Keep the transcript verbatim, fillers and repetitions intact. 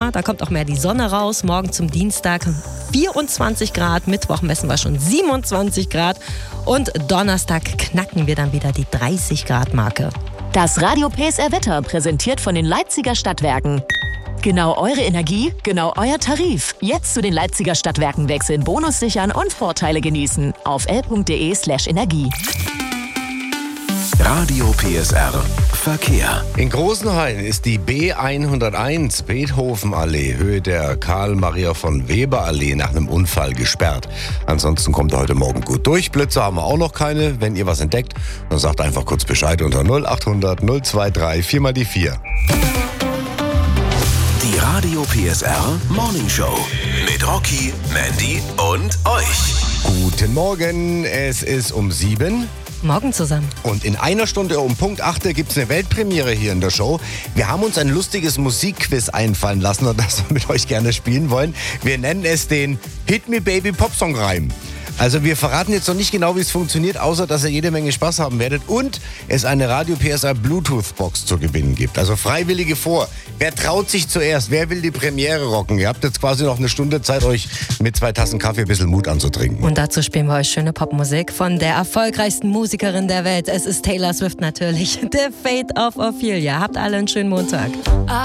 wärmer, da kommt auch mehr die Sonne raus. Morgen zum Dienstag vierundzwanzig Grad, Mittwoch messen wir schon siebenundzwanzig Grad und Donnerstag knacken wir dann wieder die dreißig Grad Marke. Das Radio P S R Wetter präsentiert von den Leipziger Stadtwerken. Genau eure Energie, genau euer Tarif. Jetzt zu den Leipziger Stadtwerken wechseln, Bonus sichern und Vorteile genießen. Auf l punkt de slash Energie. Radio P S R Verkehr. In Großenhain ist die B hunderteins Beethovenallee, Höhe der Karl-Maria von Weber-Allee, nach einem Unfall gesperrt. Ansonsten kommt ihr heute Morgen gut durch. Blitze haben wir auch noch keine. Wenn ihr was entdeckt, dann sagt einfach kurz Bescheid unter null achthundert null zweiundzwanzig vier mal die vier. Die Radio P S R Morning Show mit Rocky, Mandy und euch. Guten Morgen, es ist um sieben. Morgen zusammen. Und in einer Stunde um Punkt acht gibt es eine Weltpremiere hier in der Show. Wir haben uns ein lustiges Musikquiz einfallen lassen und das wir mit euch gerne spielen wollen. Wir nennen es den Hit Me Baby Popsong Reim. Also wir verraten jetzt noch nicht genau, wie es funktioniert, außer dass ihr jede Menge Spaß haben werdet und es eine Radio P S R Bluetooth-Box zu gewinnen gibt. Also Freiwillige vor. Wer traut sich zuerst? Wer will die Premiere rocken? Ihr habt jetzt quasi noch eine Stunde Zeit, euch mit zwei Tassen Kaffee ein bisschen Mut anzutrinken. Und dazu spielen wir euch schöne Popmusik von der erfolgreichsten Musikerin der Welt. Es ist Taylor Swift natürlich. The Fate of Ophelia. Habt alle einen schönen Montag.